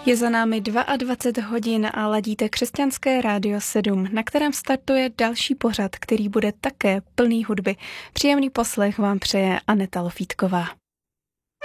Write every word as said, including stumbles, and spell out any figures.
Je za námi dvacet dva hodin a ladíte Křesťanské rádio sedm, na kterém startuje další pořad, který bude také plný hudby. Příjemný poslech vám přeje Aneta Lofítková.